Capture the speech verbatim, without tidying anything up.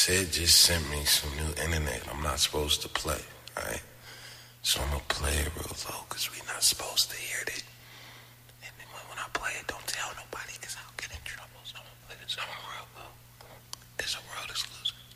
Sid just sent me some new internet I'm not supposed to play, alright? So I'm gonna play it real low, cause we not supposed to hear this